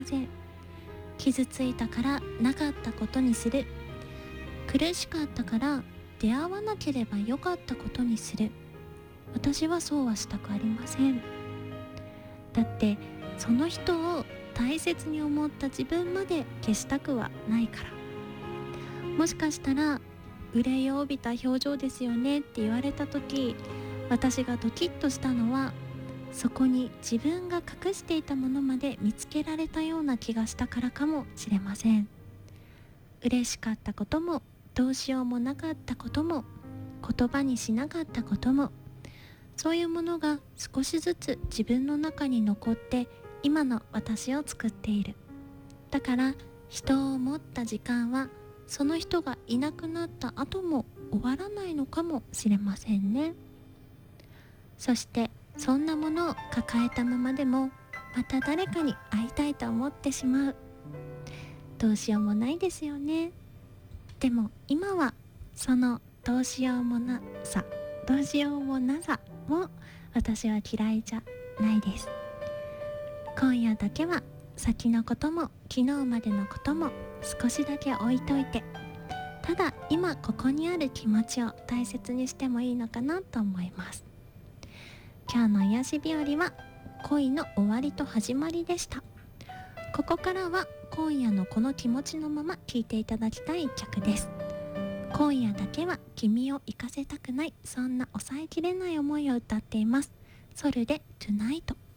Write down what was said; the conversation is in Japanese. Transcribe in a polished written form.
せん。傷ついたからなかったことにする。苦しかったから出会わなければよかったことにする。私はそうはしたくありません。だってその人を大切に思った自分まで消したくはないから。もしかしたら憂いを帯びた表情ですよねって言われた時、私がドキッとしたのは、そこに自分が隠していたものまで見つけられたような気がしたからかもしれません。嬉しかったこともどうしようもなかったことも言葉にしなかったことも、そういうものが少しずつ自分の中に残って今の私を作っている。だから人を思った時間はその人がいなくなった後も終わらないのかもしれませんね。そしてそんなものを抱えたままでもまた誰かに会いたいと思ってしまう。どうしようもないですよね。でも今はそのどうしようもなさも私は嫌いじゃないです。今夜だけは先のことも昨日までのことも少しだけ置いといて、ただ今ここにある気持ちを大切にしてもいいのかなと思います。今日の癒し日和は恋の終わりと始まりでした。ここからは今夜のこの気持ちのまま聴いていただきたい一曲です。今夜だけは君を行かせたくない、そんな抑えきれない思いを歌っています。ソルでトゥナイト。